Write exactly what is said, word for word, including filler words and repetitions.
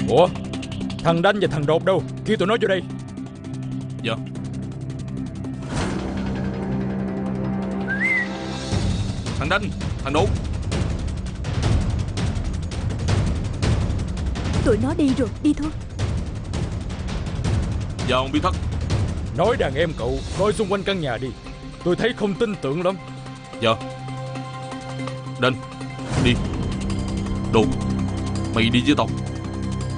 Ủa, thằng Đanh và thằng Đột đâu? Kêu tụi nó vô đây. Dạ. Thằng Đanh, thằng Đột. Tụi nó đi rồi, đi thôi. Dạ ông Bí Thất. Nói đàn em cậu coi xung quanh căn nhà đi. Tôi thấy không tin tưởng lắm. Dạ. Đanh, đi. Đột, mày đi với tao.